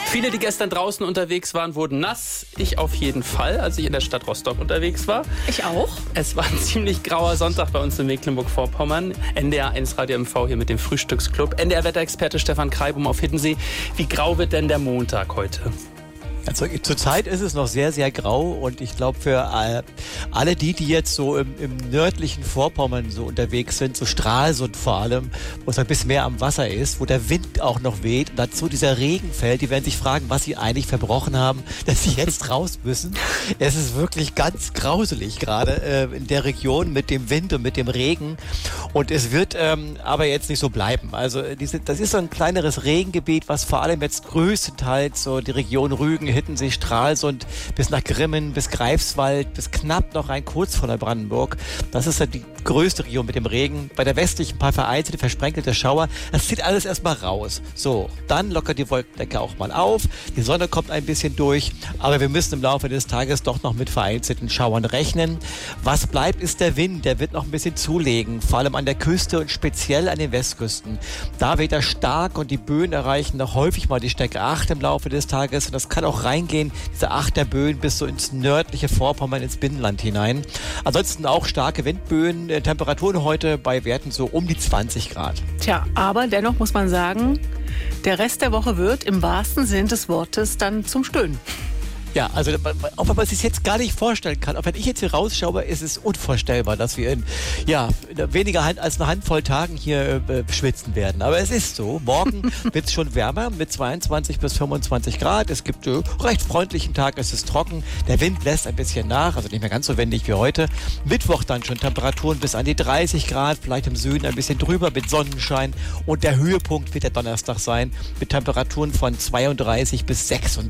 Viele, die gestern draußen unterwegs waren, wurden nass. Ich auf jeden Fall, als ich in der Stadt Rostock unterwegs war. Ich auch. Es war ein ziemlich grauer Sonntag bei uns in Mecklenburg-Vorpommern. NDR 1 Radio MV hier mit dem Frühstücksclub. NDR-Wetterexperte Stefan Kreibum auf Hiddensee. Wie grau wird denn der Montag heute? Also zurzeit ist es noch sehr, sehr grau und ich glaube für alle die jetzt so im nördlichen Vorpommern so unterwegs sind, so Stralsund vor allem, wo es ein bisschen mehr am Wasser ist, wo der Wind auch noch weht und dazu dieser Regen fällt, die werden sich fragen, was sie eigentlich verbrochen haben, dass sie jetzt raus müssen. Es ist wirklich ganz grauselig gerade in der Region mit dem Wind und mit dem Regen und es wird aber jetzt nicht so bleiben. Also das ist so ein kleineres Regengebiet, was vor allem jetzt größtenteils so die Region Rügen, Hiddensee, Stralsund bis nach Grimmen, bis Greifswald, bis knapp noch rein kurz vor Neubrandenburg. Das ist halt die größte Region mit dem Regen. Bei der westlichen ein paar vereinzelte, versprenkelte Schauer. Das zieht alles erstmal raus. So, dann lockert die Wolkendecke auch mal auf. Die Sonne kommt ein bisschen durch. Aber wir müssen im Laufe des Tages doch noch mit vereinzelten Schauern rechnen. Was bleibt, ist der Wind. Der wird noch ein bisschen zulegen. Vor allem an der Küste und speziell an den Westküsten. Da weht er stark und die Böen erreichen noch häufig mal die Stärke 8 im Laufe des Tages. Und das kann auch reingehen, diese 8er Böen bis so ins nördliche Vorpommern, ins Binnenland hinein. Ansonsten auch starke Windböen, Temperaturen heute bei Werten so um die 20 Grad. Tja, aber dennoch muss man sagen, der Rest der Woche wird im wahrsten Sinn des Wortes dann zum Stöhnen. Ja, also auch wenn man es sich jetzt gar nicht vorstellen kann, auch wenn ich jetzt hier rausschaue, ist es unvorstellbar, dass wir in weniger als eine Handvoll Tagen hier schwitzen werden. Aber es ist so. Morgen wird es schon wärmer mit 22 bis 25 Grad. Es gibt recht freundlichen Tag, es ist trocken. Der Wind lässt ein bisschen nach, also nicht mehr ganz so windig wie heute. Mittwoch dann schon Temperaturen bis an die 30 Grad, vielleicht im Süden ein bisschen drüber mit Sonnenschein. Und der Höhepunkt wird der Donnerstag sein mit Temperaturen von 32 bis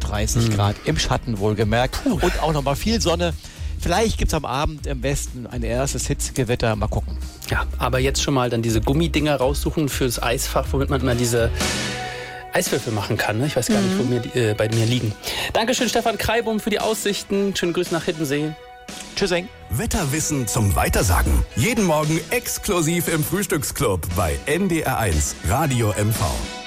36 Grad im Schatten wohlgemerkt. Und auch nochmal viel Sonne. Vielleicht gibt es am Abend im Westen ein erstes Hitzegewitter. Mal gucken. Ja, aber jetzt schon mal dann diese Gummidinger raussuchen fürs Eisfach, womit man mal diese Eiswürfel machen kann. Ne? Ich weiß gar nicht, wo bei mir liegen. Dankeschön, Stefan Kreibum, für die Aussichten. Schönen Grüß nach Hiddensee. Tschüssing. Wetterwissen zum Weitersagen. Jeden Morgen exklusiv im Frühstücksclub bei NDR 1 Radio MV.